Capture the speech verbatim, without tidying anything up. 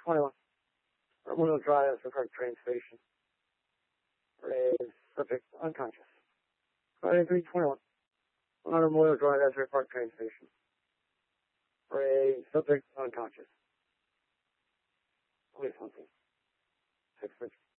twenty-one. Memorial Drive, Asbury Park train station. Raise subject unconscious. Friday three twenty-one. On Memorial Drive, Asbury Park train station. Raise subject unconscious. Police hunting. Six